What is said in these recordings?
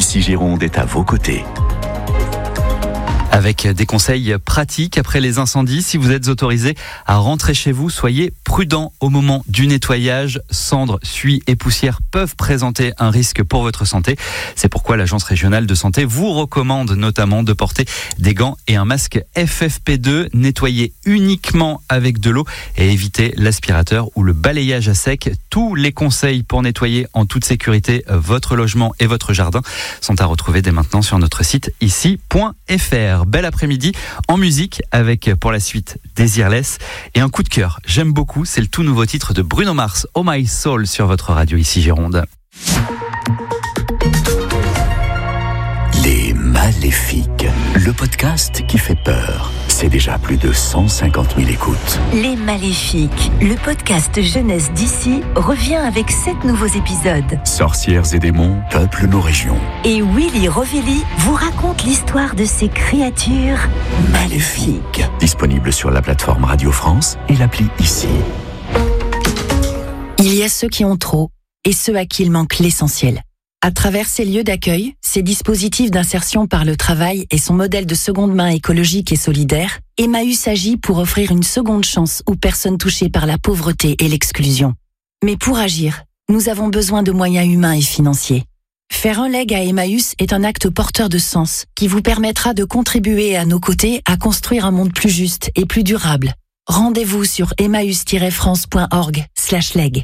Ici Gironde est à vos côtés. Avec des conseils pratiques après les incendies, si vous êtes autorisé à rentrer chez vous, soyez prudent au moment du nettoyage. Cendres, suie et poussière peuvent présenter un risque pour votre santé. C'est pourquoi l'Agence régionale de santé vous recommande notamment de porter des gants et un masque FFP2. Nettoyez uniquement avec de l'eau et évitez l'aspirateur ou le balayage à sec. Tous les conseils pour nettoyer en toute sécurité votre logement et votre jardin sont à retrouver dès maintenant sur notre site ici.fr. Bel après-midi en musique avec pour la suite Desireless et un coup de cœur. J'aime beaucoup, c'est le tout nouveau titre de Bruno Mars, Oh My Soul sur votre radio ici Gironde. Les Maléfiques, le podcast qui fait peur. C'est déjà plus de 150 000 écoutes. Les Maléfiques, le podcast jeunesse d'ici, revient avec 7 nouveaux épisodes. Sorcières et démons peuplent nos régions. Et Willy Rovelli vous raconte l'histoire de ces créatures maléfiques. Disponible sur la plateforme Radio France et l'appli Ici. Il y a ceux qui ont trop et ceux à qui il manque l'essentiel. À travers ces lieux d'accueil, ces dispositifs d'insertion par le travail et son modèle de seconde main écologique et solidaire, Emmaüs agit pour offrir une seconde chance aux personnes touchées par la pauvreté et l'exclusion. Mais pour agir, nous avons besoin de moyens humains et financiers. Faire un leg à Emmaüs est un acte porteur de sens qui vous permettra de contribuer à nos côtés à construire un monde plus juste et plus durable. Rendez-vous sur emmaüs-france.org/leg.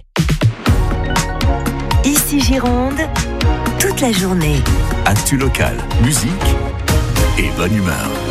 Ici Gironde, toute la journée. Actu local, musique et bonne humeur.